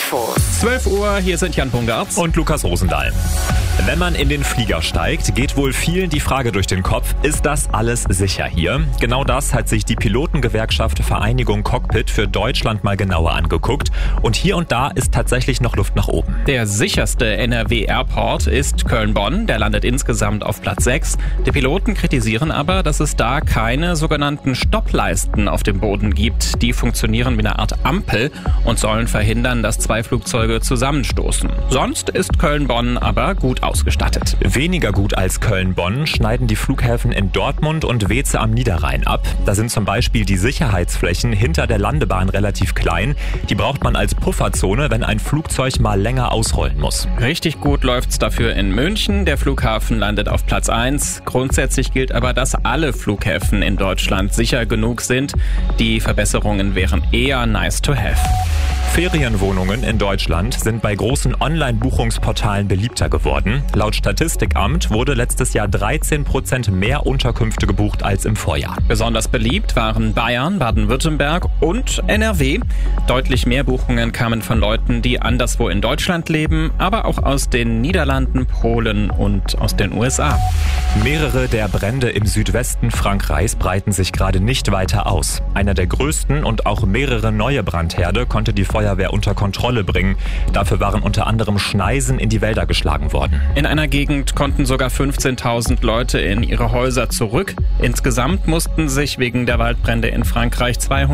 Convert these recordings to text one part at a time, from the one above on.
Info. 12 Uhr, hier sind Jan Pungartz und Lukas Rosendahl. Wenn man in den Flieger steigt, geht wohl vielen die Frage durch den Kopf, ist das alles sicher hier? Genau das hat sich die Pilotengewerkschaft Vereinigung Cockpit für Deutschland mal genauer angeguckt. Und hier und da ist tatsächlich noch Luft nach oben. Der sicherste NRW-Airport ist Köln-Bonn. Der landet insgesamt auf Platz 6. Die Piloten kritisieren aber, dass es da keine sogenannten Stoppleisten auf dem Boden gibt. Die funktionieren wie eine Art Ampel und sollen verhindern, dass zwei Flugzeuge zusammenstoßen. Sonst ist Köln-Bonn aber gut ausgestattet. Weniger gut als Köln-Bonn schneiden die Flughäfen in Dortmund und Weeze am Niederrhein ab. Da sind zum Beispiel die Sicherheitsflächen hinter der Landebahn relativ klein. Die braucht man als Pufferzone, wenn ein Flugzeug mal länger ausrollen muss. Richtig gut läuft's dafür in München. Der Flughafen landet auf Platz 1. Grundsätzlich gilt aber, dass alle Flughäfen in Deutschland sicher genug sind. Die Verbesserungen wären eher nice to have. Ferienwohnungen in Deutschland sind bei großen Online-Buchungsportalen beliebter geworden. Laut Statistikamt wurde letztes Jahr 13% mehr Unterkünfte gebucht als im Vorjahr. Besonders beliebt waren Bayern, Baden-Württemberg und NRW. Deutlich mehr Buchungen kamen von Leuten, die anderswo in Deutschland leben, aber auch aus den Niederlanden, Polen und aus den USA. Mehrere der Brände im Südwesten Frankreichs breiten sich gerade nicht weiter aus. Einer der größten und auch mehrere neue Brandherde konnte die Feuerwehr unter Kontrolle bringen. Dafür waren unter anderem Schneisen in die Wälder geschlagen worden. In einer Gegend konnten sogar 15.000 Leute in ihre Häuser zurück. Insgesamt mussten sich wegen der Waldbrände in Frankreich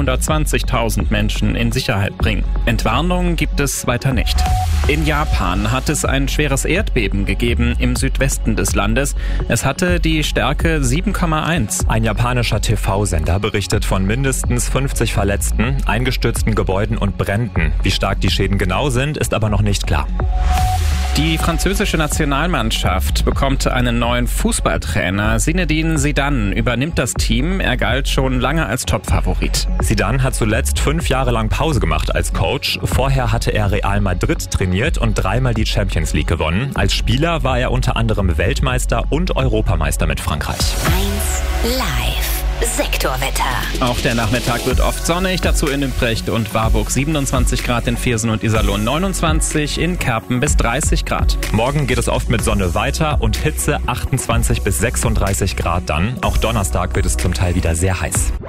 220.000 Menschen in Sicherheit bringen. Entwarnung gibt es weiter nicht. In Japan hat es ein schweres Erdbeben gegeben im Südwesten des Landes. Es hatte die Stärke 7,1. Ein japanischer TV-Sender berichtet von mindestens 50 Verletzten, eingestürzten Gebäuden und Bränden. Wie stark die Schäden genau sind, ist aber noch nicht klar. Die französische Nationalmannschaft bekommt einen neuen Fußballtrainer. Zinedine Zidane übernimmt das Team. Er galt schon lange als Topfavorit. Zidane hat zuletzt 5 Jahre lang Pause gemacht als Coach. Vorher hatte er Real Madrid trainiert und 3-mal die Champions League gewonnen. Als Spieler war er unter anderem Weltmeister und Europameister mit Frankreich. 1 Live. Sektorwetter. Auch der Nachmittag wird oft sonnig, dazu in Nümbrecht und Warburg 27 Grad, in Viersen und Iserlohn 29, in Kerpen bis 30 Grad. Morgen geht es oft mit Sonne weiter und Hitze 28 bis 36 Grad dann. Auch Donnerstag wird es zum Teil wieder sehr heiß.